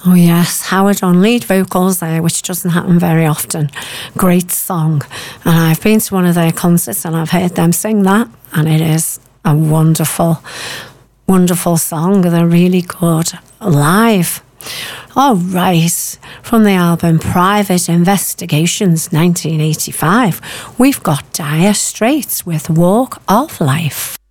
Oh yes, Howard on lead vocals there, which doesn't happen very often. Great song. And I've been to one of their concerts and I've heard them sing that, and it is a wonderful, wonderful song. They're really good live. All right, from the album Private Investigations 1985, we've got Dire Straits with Walk of Life.